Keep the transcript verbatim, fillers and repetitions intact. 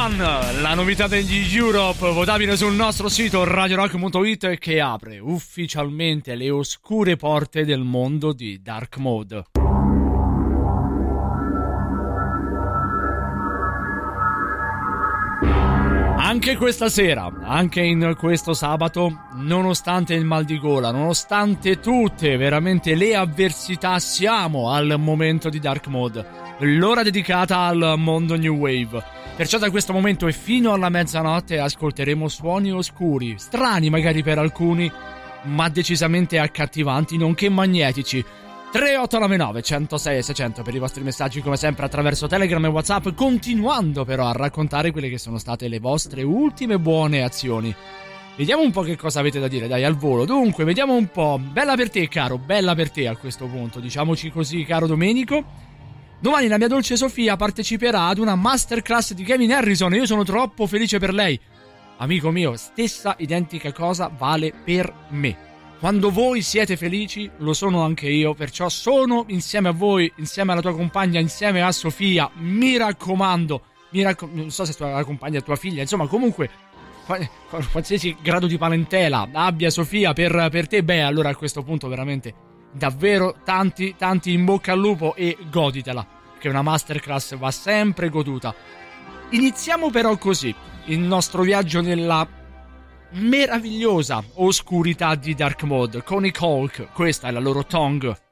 One, la novità degli Europe, votabile sul nostro sito radio rock punto it, che apre ufficialmente le oscure porte del mondo di Dark Mode. Anche questa sera, anche in questo sabato, nonostante il mal di gola, nonostante tutte veramente le avversità, siamo al momento di Dark Mode, l'ora dedicata al mondo New Wave. Perciò da questo momento e fino alla mezzanotte ascolteremo suoni oscuri, strani magari per alcuni, ma decisamente accattivanti, nonché magnetici. tre otto nove nove uno zero sei seicento per i vostri messaggi, come sempre attraverso Telegram e WhatsApp, continuando però a raccontare quelle che sono state le vostre ultime buone azioni. Vediamo un po' che cosa avete da dire, dai, al volo. Dunque, vediamo un po'. Bella per te, caro, bella per te a questo punto, diciamoci così, caro Domenico. Domani la mia dolce Sofia parteciperà ad una masterclass di Kevin Harrison e io sono troppo felice per lei. Amico mio, stessa identica cosa vale per me. Quando voi siete felici, lo sono anche io, perciò sono insieme a voi, insieme alla tua compagna, insieme a Sofia. Mi raccomando, mi raccom- non so se tua compagna è tua figlia, insomma, comunque qualsiasi grado di parentela abbia Sofia per, per te, beh, allora a questo punto veramente davvero tanti tanti in bocca al lupo e goditela, che una masterclass va sempre goduta. Iniziamo però così il nostro viaggio nella meravigliosa oscurità di Dark Mode con i Hulk. Questa è la loro Tongue.